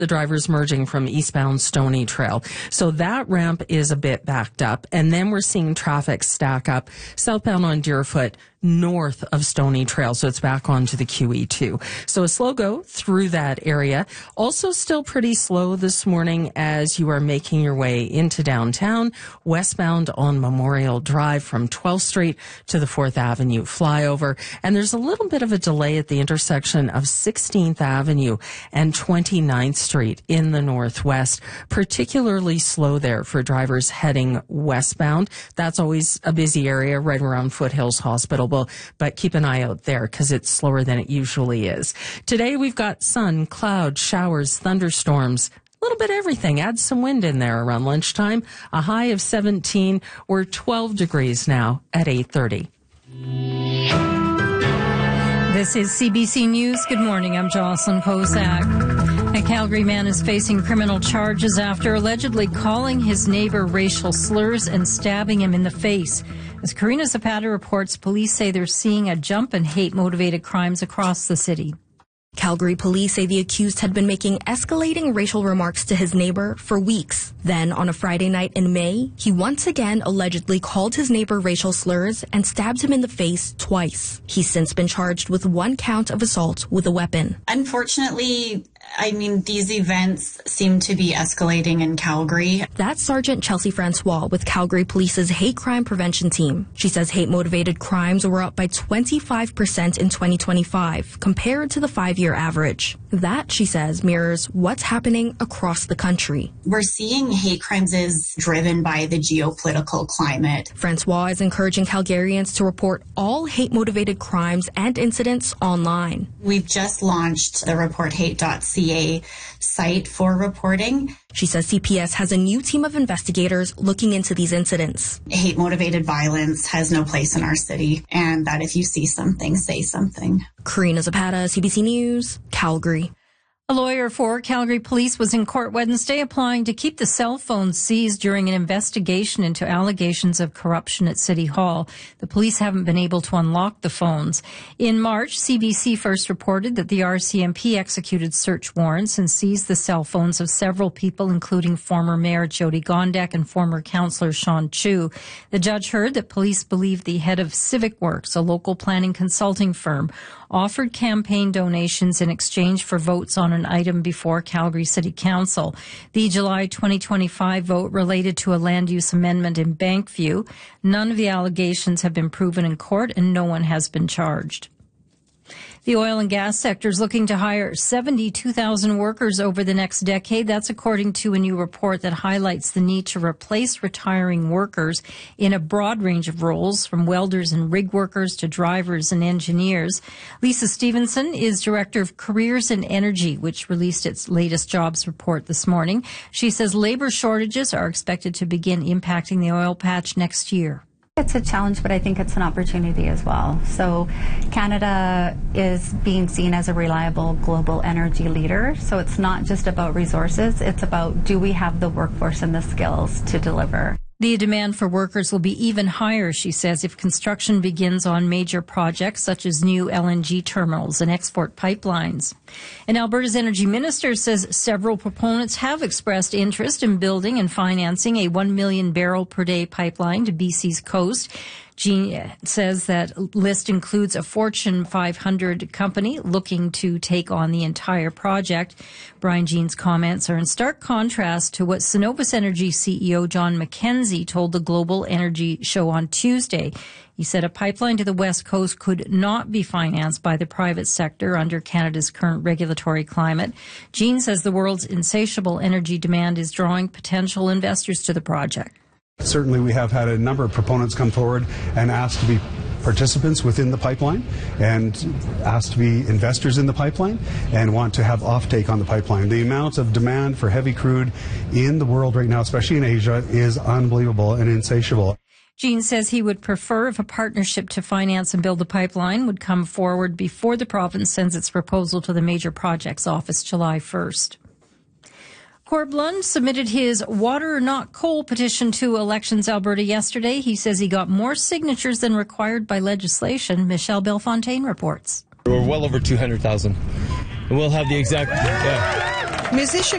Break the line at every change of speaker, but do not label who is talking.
the drivers merging from eastbound Stony Trail. So that ramp is a bit backed up. And then we're seeing traffic stack up southbound on Deerfoot north of Stony Trail. So it's back onto the QE2. So a slow go through that area. Also still pretty slow this morning as you are making your way into downtown, westbound on Memorial Drive from 12th Street to the 4th Avenue flyover. And there's a little bit of a delay at the intersection of 16th Avenue and 29th Street in the northwest, particularly slow there for drivers heading westbound. That's always a busy area right around Foothills Hospital. But keep an eye out there because it's slower than it usually is. Today we've got sun, clouds, showers, thunderstorms, a little bit of everything. Add some wind in there around lunchtime. A high of 17. We're 12 degrees now at 8:30.
This is CBC News. Good morning. I'm Jocelyn Kozak. A Calgary man is facing criminal charges after allegedly calling his neighbor racial slurs and stabbing him in the face. As Karina Zapata reports, police say they're seeing a jump in hate-motivated crimes across the city.
Calgary police say the accused had been making escalating racial remarks to his neighbor for weeks. Then, on a Friday night in May, he once again allegedly called his neighbor racial slurs and stabbed him in the face twice. He's since been charged with 1 count of assault with a weapon.
Unfortunately, these events seem to be escalating in Calgary.
That's Sergeant Chelsea Francois with Calgary Police's hate crime prevention team. She says hate-motivated crimes were up by 25% in 2025 compared to the 5-year average. That, she says, mirrors what's happening across the country.
We're seeing hate crimes is driven by the geopolitical climate.
Francois is encouraging Calgarians to report all hate-motivated crimes and incidents online.
We've just launched the reporthate.ca site for reporting.
She says CPS has a new team of investigators looking into these incidents.
Hate-motivated violence has no place in our city, and that if you see something, say something.
Karina Zapata, CBC News, Calgary.
A lawyer for Calgary Police was in court Wednesday applying to keep the cell phones seized during an investigation into allegations of corruption at City Hall. The police haven't been able to unlock the phones. In March, CBC first reported that the RCMP executed search warrants and seized the cell phones of several people, including former Mayor Jody Gondek and former councillor Sean Chu. The judge heard that police believed the head of Civic Works, a local planning consulting firm, offered campaign donations in exchange for votes on an item before Calgary City Council. The July 2025 vote related to a land use amendment in Bankview. None of the allegations have been proven in court and no one has been charged. The oil and gas sector is looking to hire 72,000 workers over the next decade. That's according to a new report that highlights the need to replace retiring workers in a broad range of roles, from welders and rig workers to drivers and engineers. Lisa Stevenson is Director of Careers and Energy, which released its latest jobs report this morning. She says labor shortages are expected to begin impacting the oil patch next year.
It's a challenge, but I think it's an opportunity as well. So Canada is being seen as a reliable global energy leader. So it's not just about resources. It's about, do we have the workforce and the skills to deliver?
The demand for workers will be even higher, she says, if construction begins on major projects such as new LNG terminals and export pipelines. And Alberta's energy minister says several proponents have expressed interest in building and financing a 1 million barrel per day pipeline to BC's coast. Jean says that list includes a Fortune 500 company looking to take on the entire project. Brian Jean's comments are in stark contrast to what Cenovus Energy CEO John McKenzie told the Global Energy Show on Tuesday. He said a pipeline to the West Coast could not be financed by the private sector under Canada's current regulatory climate. Jean says the world's insatiable energy demand is drawing potential investors to the project.
Certainly, we have had a number of proponents come forward and ask to be participants within the pipeline and ask to be investors in the pipeline and want to have offtake on the pipeline. The amount of demand for heavy crude in the world right now, especially in Asia, is unbelievable and insatiable.
Jean says he would prefer if a partnership to finance and build the pipeline would come forward before the province sends its proposal to the Major Projects Office July 1st. Corb Lund submitted his Water Not Coal petition to Elections Alberta yesterday. He says he got more signatures than required by legislation. Michelle Bellefontaine reports.
We're well over 200,000. We'll have the exact...
Musician